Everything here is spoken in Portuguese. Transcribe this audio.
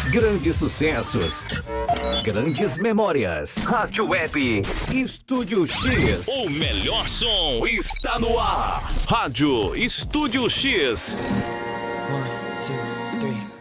Grandes sucessos. Grandes memórias. Rádio Web. Estúdio X. O melhor som está no ar. Rádio Estúdio X. 1, 2, 3.